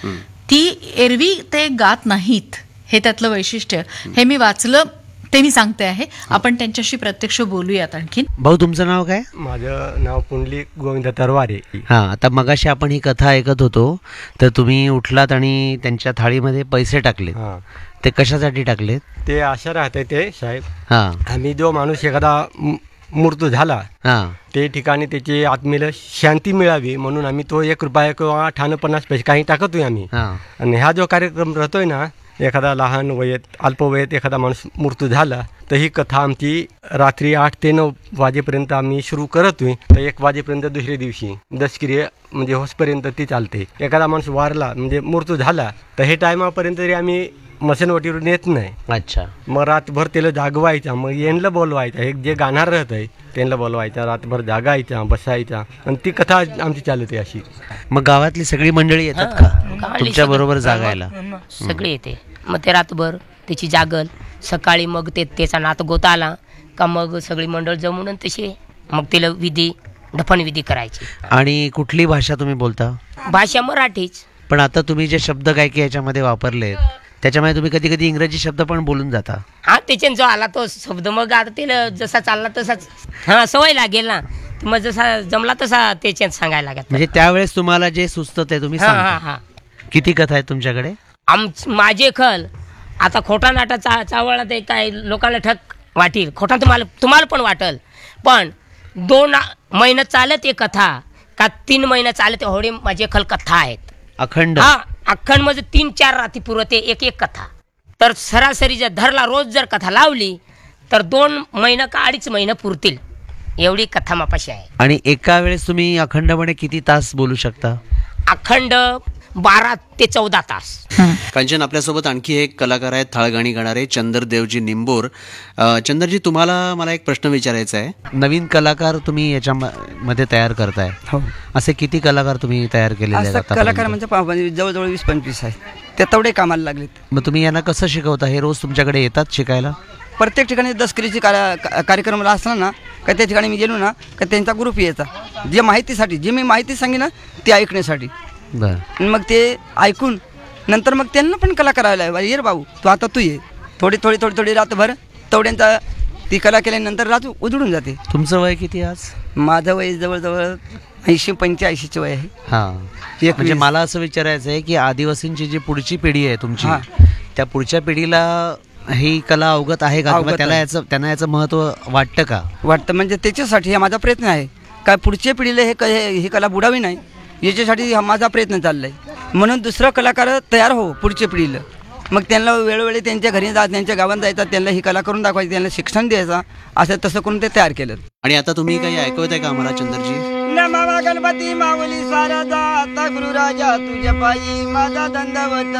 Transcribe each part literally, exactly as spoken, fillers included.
ती एरवी ते गात नाहीत, हे त्यातलं वैशिष्ट्य. हे मी वाचलं ते मी सांगते आहे. आपण त्यांच्याशी प्रत्यक्ष बोलूयात आणखीन. भाऊ, तुमचं नाव काय? माझं नाव पुंडलिक गोविंद तरवारे. हां, आता मगाशी आपण ही कथा ऐकत होतो, तर तुम्ही उठलात आणि त्यांच्या थाळीमध्ये पैसे टाकले. हां, ते कशासाठी टाकले? ते अशा राहते ते साहेब, हां आम्ही जो माणूस एखादा म- मृत्यू झाला हां ते ठिकाणी त्याची आत्मेला शांती मिळावी म्हणून आम्ही तो एक रुपया किंवा अठ्ठावन्न पन्नास पैसे काही टाकतोय आम्ही. हां आणि हा जो कार्यक्रम राहतोय ना, एखादा लहान वयात अल्पवयत एखादा माणूस मृत्यू झाला तर ही कथा आमची रात्री आठ ते नऊ वाजेपर्यंत आम्ही सुरू करतोय. तर एक वाजेपर्यंत दुसऱ्या दिवशी दशक्रिया म्हणजे होसपर्यंत ती चालते. एखादा माणूस वारला म्हणजे मृत्यू झाला तर हे टायमापर्यंत तरी आम्ही मसनवटीवरून येत नाही. अच्छा. मग रातभर त्याला जागवायचा, मग यांना बोलवायचा, हे जे गाणार राहत आहे त्यांना बोलवायचा, रातभर जागायचा बसायचा आणि ती कथा आमची चालते अशी. मग गावातली सगळी मंडळी येतात का तुमच्या बरोबर जागायला? सगळे येते. मग ते रातभर त्याची जागल, सकाळी मग ते त्याचा नात गोत आला का मग सगळी मंडळ जमून तशी मग तिला विधी दफन विधी करायची. आणि कुठली भाषा तुम्ही बोलता? भाषा मराठीच. पण आता तुम्ही जे शब्द काय की याच्यामध्ये वापरले त्याच्यामुळे तुम्ही कधी कधी इंग्रजी शब्द पण बोलून जाता. हा, त्याच्याने जो आला तो शब्द मग आता तिला जसा चालला तसाच हा सवय लागेल ना, मग जसा जमला तसा त्याच्यात सांगायला लागत. म्हणजे त्यावेळेस तुम्हाला जे सुचतं ते तुम्ही हा हा सांगता. हा किती कथा आहेत तुमच्याकडे? आम माझे खल आता खोटा नाटा चा चावळला ते काय लोकांना ठक वाटील, खोटा तुम्हाला तुम्हाला पण वाटल, पण दोन महिने चालत एक कथा का तीन महिने चालत होळी माझे खल कथा आहेत अखंड? हा, अखंड म्हणजे तीन चार रात्री पुरते एक एक कथा. तर सरासरी जर धरला रोज जर कथा लावली तर दोन महिना का अडीच महिने पुरतील एवढी कथा मापाशी आहे. आणि एका वेळेस तुम्ही अखंडपणे किती तास बोलू शकता? अखंड बारा ते चौदा तास. कांचन, आपल्यासोबत आणखी एक कलाकार आहेत, थाळगाणी गाणारे चंद्रदेवजी निंबोर. अ, चंद्रजी, तुम्हाला मला एक प्रश्न विचारायचा आहे. नवीन कलाकार तुम्ही याच्यामध्ये तयार करताय, हो. असे किती कलाकार तुम्ही तयार केलेले आहेत असं आतापर्यंत? कलाकार म्हणजे पहा, म्हणजे जवळजवळ वीस पंचवीस आहे, त्या तेवढे कामाला लागलेत. मग तुम्ही यांना कसं शिकवता? हे रोज तुमच्याकडे येतात शिकायला? प्रत्येक ठिकाणी दसकरीची कार्य कार्यक्रम असला ना का त्या ठिकाणी मी गेलो ना का त्यांचा ग्रुप यायचा, जे माहितीसाठी जी मी माहिती सांगे ना ती ऐकण्यासाठी. बरं. आणि मग ते ऐकून नंतर मग त्यांना पण कला करायला आहे. ये रे भाऊ, तू आता तू ये, थोडी थोडी थोडी थोडी रातभर तेवढ्यांचा ती कला केल्यानंतर रात उजळून जाते. तुमचं वय किती आज? माझं वय जवळजवळ ऐंशी पंच्याऐंशीचे वय आहे. हां, एक म्हणजे वीस. मला असं विचारायचं आहे की आदिवासींची जी पुढची पिढी आहे तुमची, हां. त्या पुढच्या पिढीला ही कला अवगत आहे का? अवगत किंवा त्याला आहे. याचं त्यांना याचं महत्त्व वाटतं का? वाटतं म्हणजे त्याच्यासाठी हा माझा प्रयत्न आहे. काय पुढच्या पिढीला हे क हे- ही कला बुडावी नाही याच्यासाठी हा माझा प्रयत्न चालला आहे. म्हणून दुसरं कलाकार तयार हो पुढच्या पिढीला. मग त्यांना वेळोवेळी त्यांच्या घरी जा, त्यांच्या गावात जायचं, त्यांना ही कला करून दाखवायची, त्यांना शिक्षण द्यायचं, असं तसं करून ते तयार केलं. आणि आता तुम्ही काही ऐकवत आहे का आम्हाला चंद्रजी? नमावा गणपती माऊली सारदा, आता गुरु राजा तुझ्या पायी माझा दंडवत.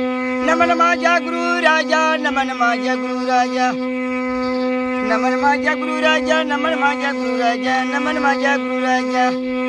नमन माझ्या गुरु राजा, नमन माझ्या गुरु राजा, नमन माझ्या गुरु राजा, नमन माझ्या गुरु राजा, नमन माझ्या गुरु राजा.